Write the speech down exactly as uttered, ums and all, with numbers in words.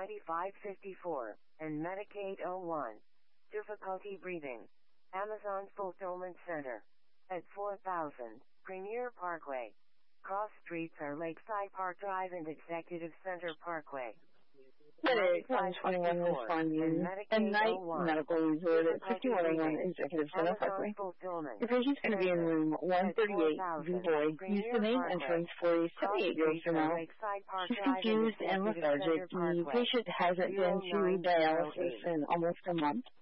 ninety-five fifty-four, and Medicaid oh one. Difficulty breathing. Amazon Fulfillment Center. At four thousand, Premier Parkway. Cross streets are Lakeside Park Drive and Executive Center Parkway. Medic one twenty-one responding, and Night Medical Resort at fifty-one oh one Executive Center Parkway. Your patient's going to be in room one thirty-eight, Vivoy. Use the main entrance for a seventy-eight year old female. She's confused and lethargic. The patient hasn't been to dialysis in almost a month.